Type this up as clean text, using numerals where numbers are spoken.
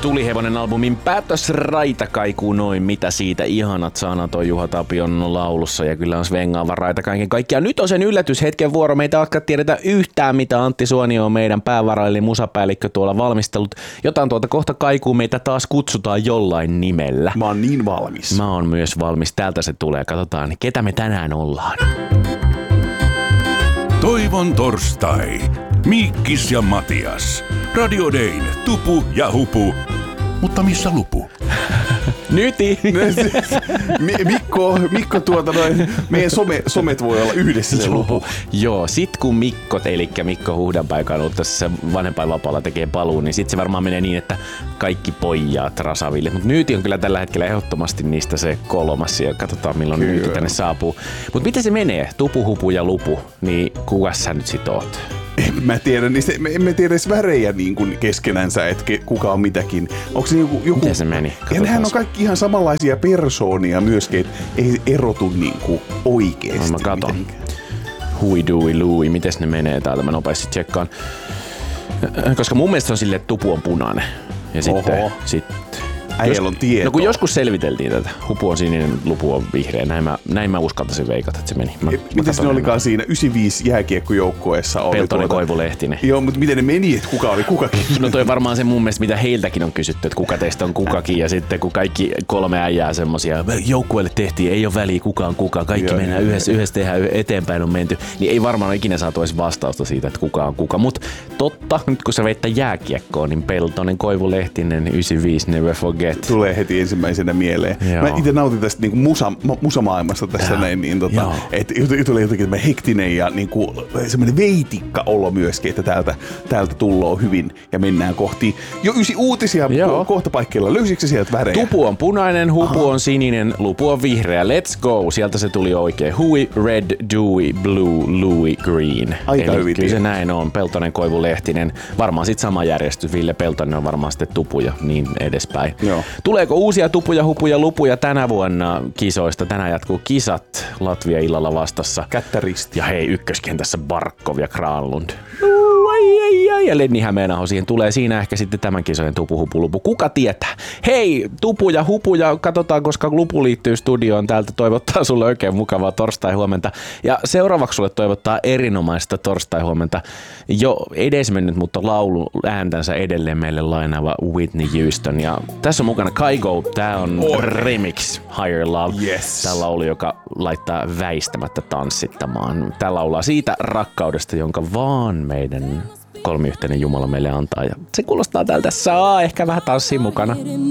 Tulihevonen albumin päätös Raitakaiku noin. Mitä siitä ihanat sanat on Juha Tapion laulussa ja kyllä on svengaava raita kaiken kaikkiaan. Nyt on sen yllätyshetken vuoro. Meitä alkaa tiedetä yhtään mitä Antti Suonio on meidän päävaraillinen musapäällikkö tuolla valmistellut. Jotain tuolta kohta kaikuu meitä taas kutsutaan jollain nimellä. Mä oon niin valmis. Mä oon myös valmis. Täältä se tulee. Katsotaan ketä me tänään ollaan. Toivon torstai. Miikkis ja Matias. Radio Dayn, Tupu ja Hupu. Mutta missä Lupu? Nyti! Mikko meidän somet voi olla yhdessä se Lupu. Joo, sit kun Mikkot, eli Mikko Huhdanpäivä on ollut tässä vanhempainvapaalla tekee paluun, niin sit se varmaan menee niin, että kaikki pojat Rasaville. Mutta Nyti on kyllä tällä hetkellä ehdottomasti niistä se kolmas ja katsotaan milloin Nyti tänne saapuu. Mutta miten se menee? Tupu, Hupu ja Lupu, niin kukas sä nyt sit oot? En mä tiedä, emme tiedä edes värejä niin kuin keskenänsä, että kuka on mitäkin. Onko se joku... Miten se meni? Ja nehän on kaikki ihan samanlaisia persoonia myöskin, että ei erotu niin kuin oikeesti. No, mä katon. Hui dui lui, mites ne menee täältä? Mä nopeasti tsekkaan. Koska mun mielestä on silleen, että Tupu on punainen. Ja sitten äijällä on tietoa. No kun joskus selviteltiin tätä. Hupu on sininen, Lupu on vihreä. Näin mä uskaltaisin veikata, että se meni. Miten ne olikaan siinä 95 jääkiekkojoukkueessa? Peltonen, Koivu, Lehtinen. Joo, mutta miten ne meni, että kuka oli kukakin? No toi varmaan se mun mielestä, mitä heiltäkin on kysytty, että kuka teistä on kukakin. Ja sitten kun kaikki kolme äijää semmosia, joukkueelle tehtiin, ei ole väliä kuka on kuka. Kaikki mennään yhdessä tehdään, eteenpäin on menty. Niin ei varmaan ole ikinä saatu edes vastausta siitä, että kuka on kuka. Mutta totta, nyt kun sä veittää jääkiekkoon, niin Peltonen, Koivu, Lehtinen, 95, never forget. Tulee heti ensimmäisenä mieleen. Joo. Mä itse nautin tästä niinku musamaailmasta tässä näin, niin että tulee jotenkin hektinen ja niinku semmoinen veitikka olo myöskin, että täältä tulloo hyvin ja mennään kohti jo 9 uutisia kohta paikkeilla. Löysitkö sieltä värejä? Tupu on punainen, Hupu on sininen, Lupu on vihreä. Let's go! Sieltä se tuli oikein. Hui, red, Dewey, blue, Louis, green. Aika eli hyvin. Kyllä se näin on. Peltonen, Koivu, Lehtinen. Varmaan sit sama järjestys. Ville Peltonen on varmaan sitten Tupu ja niin edespäin. Joo. Tuleeko uusia Tupuja, Hupuja, Lupuja tänä vuonna kisoista? Tänään jatkuu kisat Latvia illalla vastassa. Kättä risti. Ja hei, ykköskentässä Barkov ja Granlund. Ja Lenni Hämeenaho siihen tulee. Siinä ehkä sitten tämän kisojen Tupu, Hupu, Lupu. Kuka tietää? Hei, Tupuja, Hupuja, katsotaan koska Lupu liittyy studioon. Täältä toivottaa sulle oikein mukavaa torstai-huomenta. Ja seuraavaksi sulle toivottaa erinomaista torstai-huomenta. Jo edesmennyt, mutta laulu ääntänsä edelleen meille lainaava Whitney Houston. Ja tässä on mukana Kygo. Tää on remix Higher Love. Yes. Tää laulu, joka laittaa väistämättä tanssittamaan. Tää laulaa siitä rakkaudesta, jonka vaan meidän kolmiyhteinen Jumala meille antaa. Ja se kuulostaa tältä, saa ehkä vähän tanssia mukana.